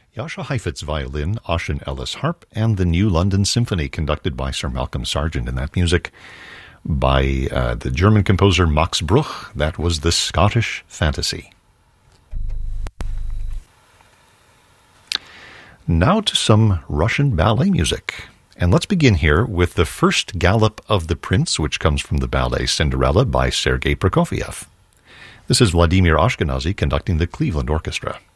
Jascha Heifetz violin, Ossian Ellis harp, and the New London Symphony conducted by Sir Malcolm Sargent. And that music by the German composer Max Bruch. That was the Scottish Fantasy. Now to some Russian ballet music. And let's begin here with the first Gallop of the Prince, which comes from the ballet Cinderella by Sergei Prokofiev. This is Vladimir Ashkenazy conducting the Cleveland Orchestra.